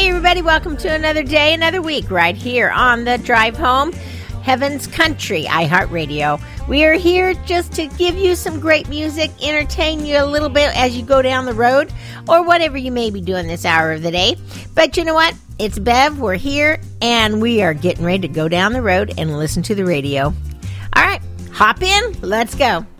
Hey, everybody, welcome to another day, another week, right here on the Drive Home, Heaven's Country, iHeartRadio. We are here just to give you some great music, entertain you a little bit as you go down the road, or whatever you may be doing this hour of the day. But you know what? It's Bev, we're here, and we are getting ready to go down the road and listen to the radio. All right, hop in, let's go.